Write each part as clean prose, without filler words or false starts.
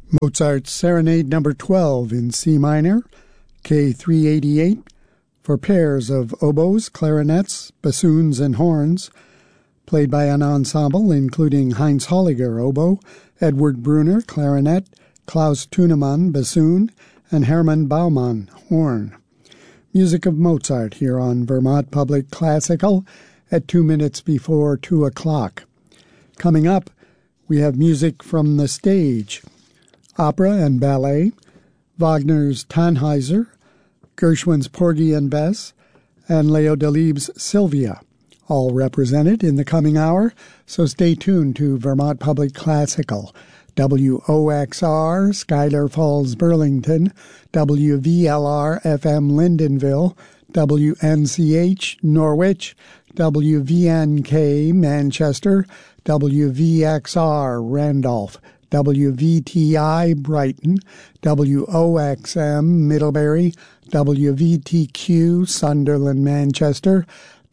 Mozart's Serenade No. 12 in C minor, K388, for pairs of oboes, clarinets, bassoons, and horns, played by an ensemble including Heinz Holliger, oboe, Edward Brunner, clarinet, Klaus Thunemann, bassoon, and Hermann Baumann, horn. Music of Mozart here on Vermont Public Classical at 2 minutes before 2 o'clock. Coming up, we have music from the stage, opera and ballet, Wagner's Tannhäuser, Gershwin's Porgy and Bess, and Leo Delibes' Sylvia, all represented in the coming hour, so stay tuned to Vermont Public Classical, WOXR, Schuyler Falls, Burlington, WVLR-FM, Lyndonville, WNCH, Norwich, WVNK, Manchester, WVXR, Randolph, WVTI, Brighton, WOXM, Middlebury, WVTQ, Sunderland, Manchester,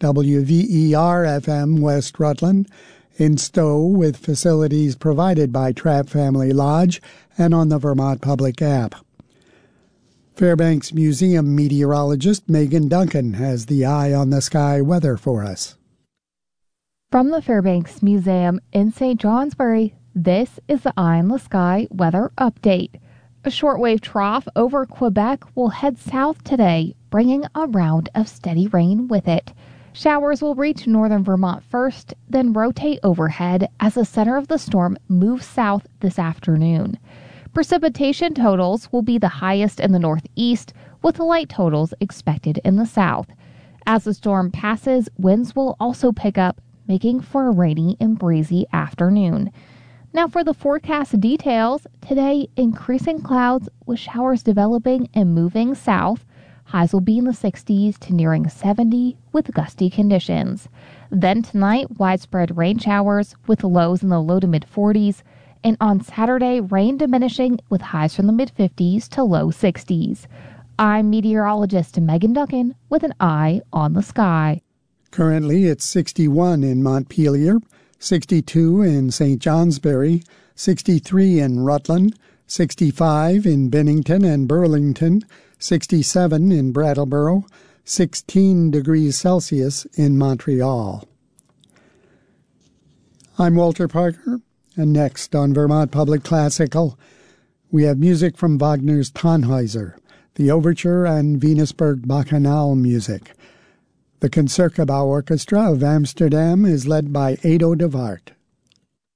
WVER-FM, West Rutland, in Stowe with facilities provided by Trapp Family Lodge and on the Vermont Public app. Fairbanks Museum meteorologist Megan Duncan has the Eye on the Sky weather for us. From the Fairbanks Museum in St. Johnsbury, this is the Eye on the Sky weather update. A shortwave trough over Quebec will head south today, bringing a round of steady rain with it. Showers will reach northern Vermont first, then rotate overhead as the center of the storm moves south this afternoon. Precipitation totals will be the highest in the northeast, with light totals expected in the south. As the storm passes, winds will also pick up, making for a rainy and breezy afternoon. Now for the forecast details, today increasing clouds with showers developing and moving south. Highs will be in the 60s to nearing 70 with gusty conditions. Then tonight, widespread rain showers with lows in the low to mid-40s. And on Saturday, rain diminishing with highs from the mid-50s to low 60s. I'm meteorologist Megan Duncan with an Eye on the Sky. Currently, it's 61 in Montpelier, 62 in St. Johnsbury, 63 in Rutland, 65 in Bennington and Burlington, 67 in Brattleboro, 16 degrees Celsius in Montreal. I'm Walter Parker, and next on Vermont Public Classical, we have music from Wagner's Tannhäuser, the Overture and Venusberg Bacchanal music. The Concertgebouw Orchestra of Amsterdam is led by Edo de Waart.